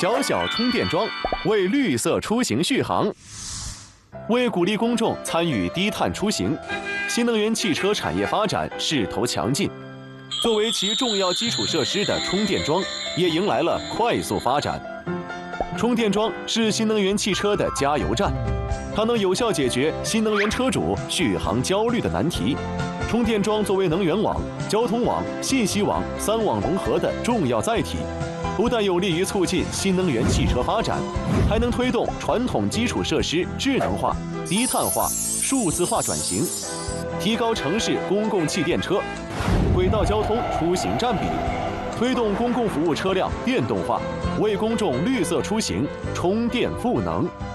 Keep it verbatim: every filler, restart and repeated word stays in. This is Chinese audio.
小小充电桩为绿色出行续航。为鼓励公众参与低碳出行，新能源汽车产业发展势头强劲。作为其重要基础设施的充电桩，也迎来了快速发展。充电桩是新能源汽车的加油站，它能有效解决新能源车主续航焦虑的难题。充电桩作为能源网、交通网、信息网三网融合的重要载体，不但有利于促进新能源汽车发展，还能推动传统基础设施智能化、低碳化、数字化转型，提高城市公共汽电车、轨道交通出行占比，推动公共服务车辆电动化，为公众绿色出行充电赋能。